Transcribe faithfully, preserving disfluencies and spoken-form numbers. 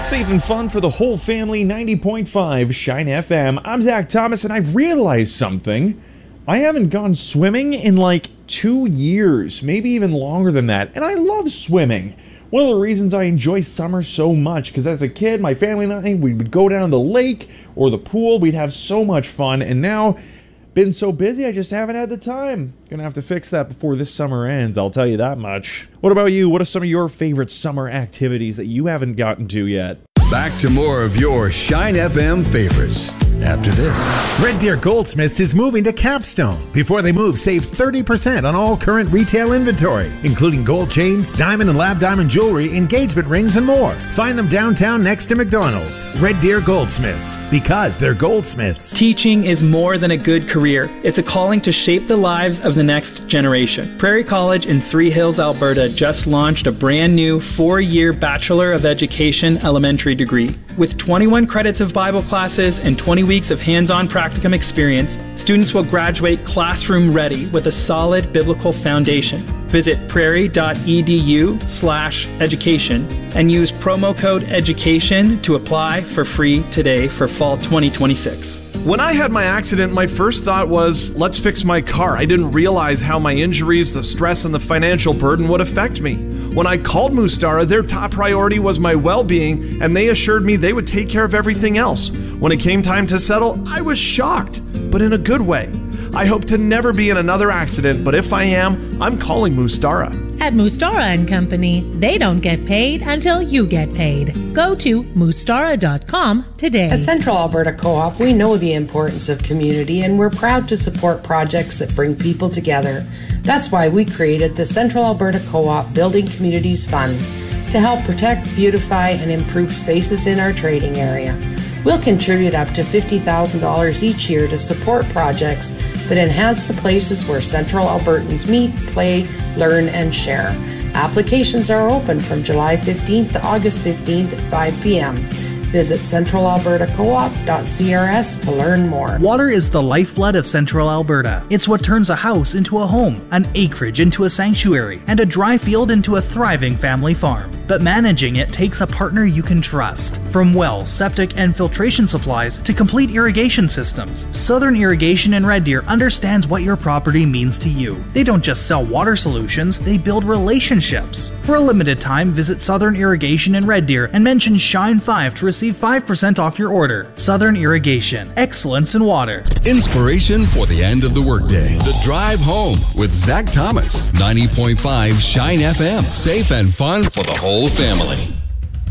Safe and fun for the whole family, ninety point five Shine F M. I'm Zach Thomas, and I've realized something. I haven't gone swimming in like two years, maybe even longer than that, and I love swimming. One of the reasons I enjoy summer so much, because as a kid, my family and I, we would go down the lake or the pool, we'd have so much fun, and now, been so busy, I just haven't had the time. Gonna have to fix that before this summer ends, I'll tell you that much. What about you? What are some of your favorite summer activities that you haven't gotten to yet? Back to more of your Shine F M favorites after this. Red Deer Goldsmiths is moving to Capstone. Before they move, save thirty percent on all current retail inventory, including gold chains, diamond and lab diamond jewelry, engagement rings, and more. Find them downtown next to McDonald's. Red Deer Goldsmiths, because they're goldsmiths. Teaching is more than a good career. It's a calling to shape the lives of the next generation. Prairie College in Three Hills, Alberta just launched a brand new four-year Bachelor of Education elementary degree. With twenty-one credits of Bible classes and twenty weeks of hands-on practicum experience, students will graduate classroom ready with a solid biblical foundation. Visit prairie.edu slash education and use promo code education to apply for free today for fall twenty twenty-six. When I had my accident, my first thought was, let's fix my car. I didn't realize how my injuries, the stress, and the financial burden would affect me. When I called Mustara, their top priority was my well-being, and they assured me they would take care of everything else. When it came time to settle, I was shocked, but in a good way. I hope to never be in another accident, but if I am, I'm calling Mustara. At Mustara and Company, they don't get paid until you get paid. Go to mustara dot com today. At Central Alberta Co-op, we know the importance of community, and we're proud to support projects that bring people together. That's why we created the Central Alberta Co-op Building Communities Fund to help protect, beautify, and improve spaces in our trading area. We'll contribute up to fifty thousand dollars each year to support projects that enhance the places where Central Albertans meet, play, learn, and share. Applications are open from July fifteenth to August fifteenth at five p.m. Visit central alberta co op dot c r s to learn more. Water is the lifeblood of Central Alberta. It's what turns a house into a home, an acreage into a sanctuary, and a dry field into a thriving family farm. But managing it takes a partner you can trust. From well, septic, and filtration supplies to complete irrigation systems, Southern Irrigation in Red Deer understands what your property means to you. They don't just sell water solutions, they build relationships. For a limited time, visit Southern Irrigation in Red Deer and mention Shine five to receive five percent off your order. Southern Irrigation, excellence in water. Inspiration for the end of the workday. The Drive Home with Zach Thomas. ninety point five Shine F M. Safe and fun for the whole family.